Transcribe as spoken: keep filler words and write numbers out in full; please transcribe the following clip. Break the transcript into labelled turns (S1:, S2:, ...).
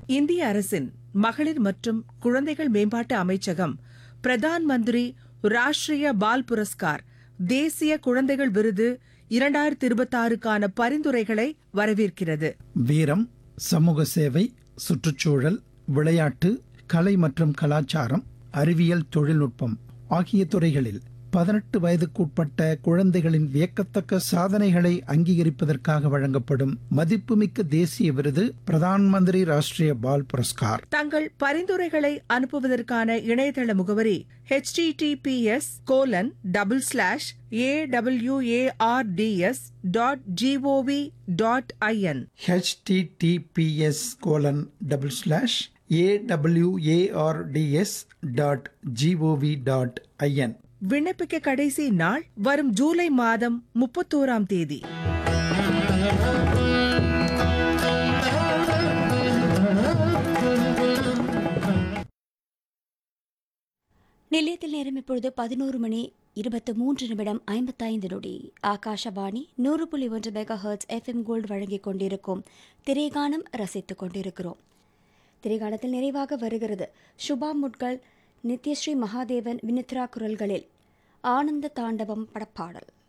S1: இந்திய அரசின் மகளிர் மற்றும் குழந்தைகள் மேம்பாட்டு அமைச்சகம் பிரதான் மந்திரி ராஷ்டிரிய பால் புரஸ்கார் தேசிய குழந்தைகள் விருது இரண்டாயிரத்தி இருபத்தி ஆறுக்கான பரிந்துரைகளை வரவேற்கிறது.
S2: வீரம், சமூக சேவை, சுற்றுச்சூழல், விளையாட்டு, கலை மற்றும் கலாச்சாரம், அறிவியல், தொழில்நுட்பம் ஆகிய துறைகளில் பதினெட்டு வயதுக்குட்பட்ட குழந்தைகளின் வியக்கத்தக்க சாதனைகளை அங்கீகரிப்பதற்காக வழங்கப்படும் மதிப்புமிக்க தேசிய விருது பிரதான் மந்திரி ராஷ்டிரிய பால் புரஸ்கார்.
S1: தங்கள் பரிந்துரைகளை அனுப்புவதற்கான இணையதள முகவரி H D D B S colon double slash A W A R D S dot gov dot IN
S2: H D D B S colon double slash A W A R D S dot gov dot IN.
S1: விண்ணப்பிக்க கடைசி நாள் வரும் ஜூலை மாதம் முப்பத்தோராம் தேதி.
S3: நிலையத்தில் நேரம் இப்பொழுது பதினோரு மணி இருபத்தி மூன்று நிமிடம் ஐம்பத்தைந்து நொடி. ஆகாஷவாணி நூறு புள்ளி ஒன்று மெகா ஹெர்ட்ஸ் எஃப்எம் கோல்டு வழங்கிக் கொண்டிருக்கும் திரைகானம் ரசித்துக் கொண்டிருக்கிறோம். திரைகானத்தில் நிறைவாக வருகிறது சுபா முட்கள், நித்யஸ்ரீ மகாதேவன், வினித்ரா குரல்களில் ஆனந்த தாண்டவம் படப்பாடல்.